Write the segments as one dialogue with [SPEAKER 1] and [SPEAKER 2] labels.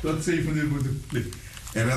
[SPEAKER 1] tot 7 uur moeten verplicht. En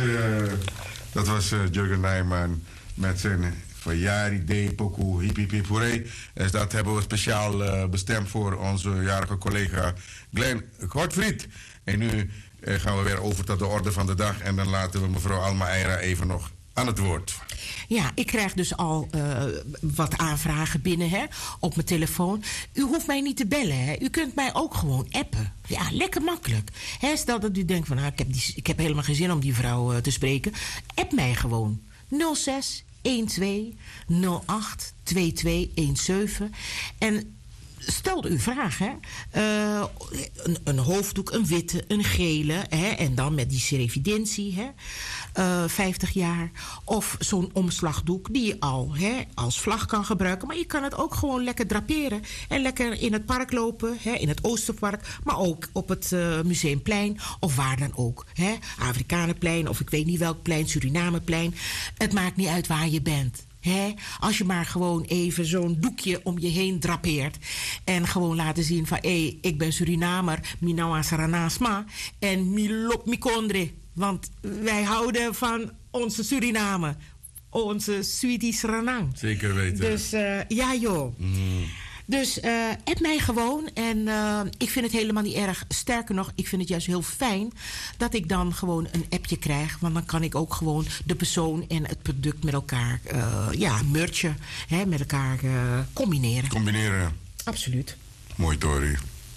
[SPEAKER 1] dat was Jurgen Nijman met zijn verjaardag, pokoe, hippie hippie. Dus dat hebben we speciaal bestemd voor onze jarige collega Glenn Godfried. En nu gaan we weer over tot de orde van de dag. En dan laten we mevrouw Alma Eira even nog aan het woord.
[SPEAKER 2] Ja, ik krijg dus al wat aanvragen binnen hè, op mijn telefoon. U hoeft mij niet te bellen. Hè. U kunt mij ook gewoon appen. Ja, lekker makkelijk. Hè, stel dat u denkt van, nou, ik heb helemaal geen zin om die vrouw te spreken. App mij gewoon. 06 12 08 2217. En stel uw vraag, hè. Een hoofddoek, een witte, een gele, hè, en dan met die cerevidentie, hè, 50 jaar. Of zo'n omslagdoek die je al hè, als vlag kan gebruiken. Maar je kan het ook gewoon lekker draperen. En lekker in het park lopen, hè, in het Oosterpark. Maar ook op het Museumplein of waar dan ook. Hè. Afrikanenplein of ik weet niet welk plein, Surinameplein. Het maakt niet uit waar je bent. He, als je maar gewoon even zo'n doekje om je heen drapeert. En gewoon laten zien van, ik ben Surinamer, Minawa Saranasma. En Milop Mikondre. Want wij houden van onze Suriname. Onze Sweetie Saranang.
[SPEAKER 1] Zeker weten.
[SPEAKER 2] Dus ja joh. Dus app mij gewoon. En ik vind het helemaal niet erg. Sterker nog, ik vind het juist heel fijn dat ik dan gewoon een appje krijg. Want dan kan ik ook gewoon de persoon en het product met elkaar merchen. Hè, met elkaar combineren.
[SPEAKER 1] Combineren.
[SPEAKER 2] Absoluut.
[SPEAKER 1] Mooi, Tori.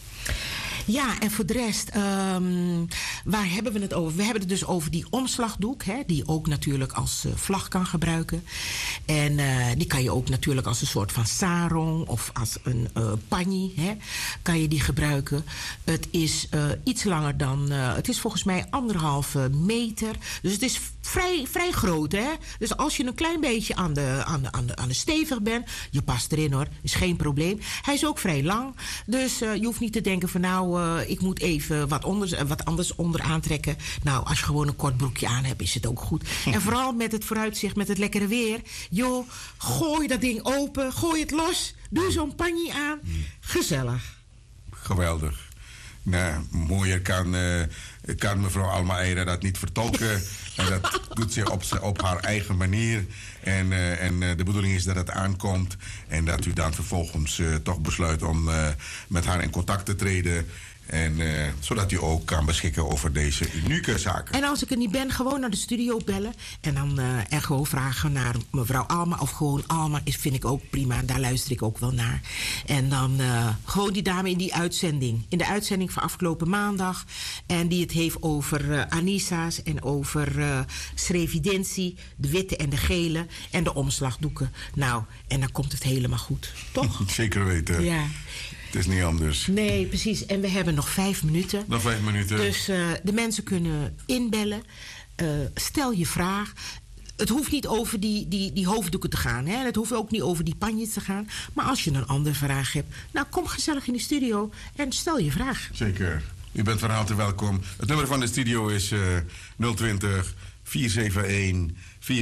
[SPEAKER 2] Ja, en voor de rest, waar hebben we het over? We hebben het dus over die omslagdoek, hè, die je ook natuurlijk als vlag kan gebruiken. En die kan je ook natuurlijk als een soort van sarong of als een panji, hè, kan je die gebruiken. Het is iets langer dan, het is volgens mij 1,5 meter. Dus het is vrij groot, hè. Dus als je een klein beetje aan de stevig bent, je past erin hoor, is geen probleem. Hij is ook vrij lang, dus je hoeft niet te denken van nou, ik moet even wat anders onder aantrekken. Nou, als je gewoon een kort broekje aan hebt, is het ook goed. En vooral met het vooruitzicht, met het lekkere weer. Joh, gooi dat ding open, gooi het los, doe zo'n panje aan. Gezellig.
[SPEAKER 1] Geweldig. Nou, mooier kan mevrouw Alma Eira dat niet vertolken. En dat doet ze op haar eigen manier. En de bedoeling is dat het aankomt. En dat u dan vervolgens toch besluit om met haar in contact te treden. En zodat u ook kan beschikken over deze unieke zaken.
[SPEAKER 2] En als ik er niet ben, gewoon naar de studio bellen. En dan gewoon vragen naar mevrouw Alma. Of gewoon Alma, vind ik ook prima. Daar luister ik ook wel naar. En dan gewoon die dame in die uitzending. In de uitzending van afgelopen maandag. En die het heeft over Anisa's en over Srevidentie. De witte en de gele. En de omslagdoeken. Nou, en dan komt het helemaal goed. Toch?
[SPEAKER 1] Zeker weten.
[SPEAKER 2] Ja.
[SPEAKER 1] Het is niet anders.
[SPEAKER 2] Nee, precies. En we hebben nog 5 minuten.
[SPEAKER 1] Nog 5 minuten.
[SPEAKER 2] Dus de mensen kunnen inbellen. Stel je vraag. Het hoeft niet over die hoofddoeken te gaan. Hè? Het hoeft ook niet over die panjes te gaan. Maar als je een andere vraag hebt, nou kom gezellig in de studio en stel je vraag.
[SPEAKER 1] Zeker. U bent van harte welkom. Het nummer van de studio is 020 471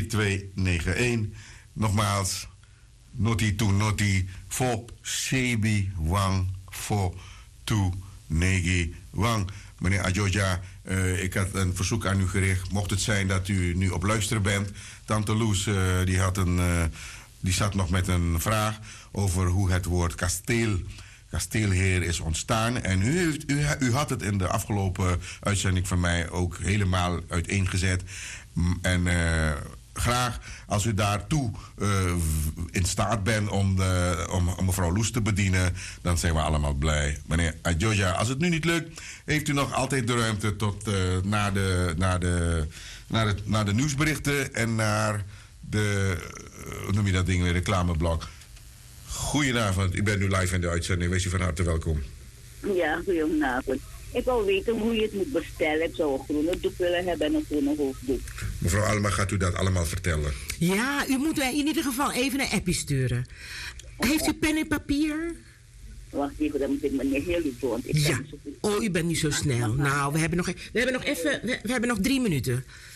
[SPEAKER 1] 4291. Nogmaals, noti to noti voor Sebi Wang voor to Negi Wang. Meneer Adjoja, ik had een verzoek aan u gericht. Mocht het zijn dat u nu op luisteren bent. Tante Loes die zat nog met een vraag over hoe het woord kasteelheer is ontstaan. En u had het in de afgelopen uitzending van mij ook helemaal uiteengezet. En graag, als u daartoe in staat bent om mevrouw Loes te bedienen, dan zijn we allemaal blij. Meneer Adjoja, als het nu niet lukt, heeft u nog altijd de ruimte tot naar de nieuwsberichten en naar de, hoe noem je dat ding weer, reclameblok. Goedenavond, ik ben nu live in de uitzending. Wees u van harte welkom.
[SPEAKER 3] Ja, goedenavond. Ik wil weten hoe je het moet bestellen. Ik zou een groene doek willen hebben en een groene hoofddoek.
[SPEAKER 1] Mevrouw Alma, gaat u dat allemaal vertellen?
[SPEAKER 2] Ja, u moet mij in ieder geval even een appje sturen. Heeft u pen en papier?
[SPEAKER 3] Wacht even, dan moet ik meneer heel lief doen.
[SPEAKER 2] Ja. Oh, u bent niet zo snel. Nou, we hebben nog 3 minuten.